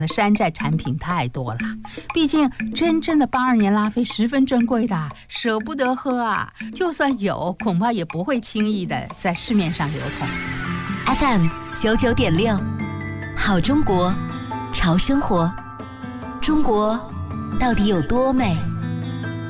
山寨产品太多了，毕竟真正的82年拉菲十分珍贵的，舍不得喝啊。就算有，恐怕也不会轻易的在市面上流通。 FM 99.6，好中国，潮生活。中国到底有多美？